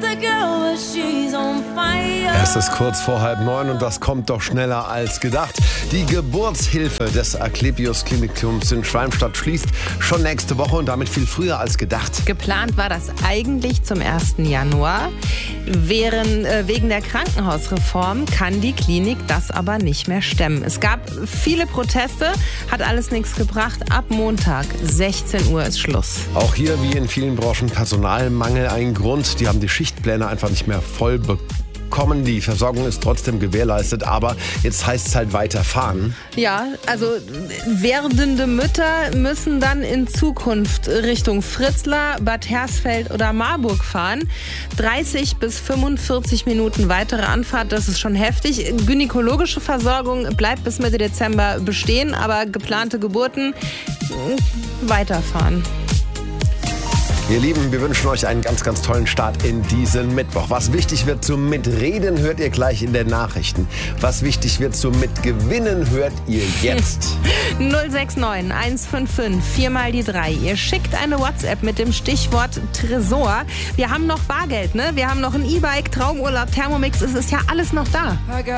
Es ist kurz vor 8:30 und das kommt doch schneller als gedacht. Die Geburtshilfe des Asklepios Klinikums in Schwalmstadt schließt schon nächste Woche und damit viel früher als gedacht. Geplant war das eigentlich zum 1. Januar. Wegen der Krankenhausreform kann die Klinik das aber nicht mehr stemmen. Es gab viele Proteste, hat alles nichts gebracht. Ab Montag, 16 Uhr ist Schluss. Auch hier wie in vielen Branchen Personalmangel ein Grund. Die haben die Schichtpläne einfach nicht mehr voll bekommen. Die Versorgung ist trotzdem gewährleistet, aber jetzt heißt es halt weiterfahren. Ja, also werdende Mütter müssen dann in Zukunft Richtung Fritzlar, Bad Hersfeld oder Marburg fahren. 30 bis 45 Minuten weitere Anfahrt, das ist schon heftig. Gynäkologische Versorgung bleibt bis Mitte Dezember bestehen, aber geplante Geburten weiterfahren. Ihr Lieben, wir wünschen euch einen ganz, ganz tollen Start in diesen Mittwoch. Was wichtig wird zum Mitreden, hört ihr gleich in den Nachrichten. Was wichtig wird zum Mitgewinnen, hört ihr jetzt. 069 155 4 mal die 3. Ihr schickt eine WhatsApp mit dem Stichwort Tresor. Wir haben noch Bargeld, ne? Wir haben noch ein E-Bike, Traumurlaub, Thermomix. Es ist ja alles noch da.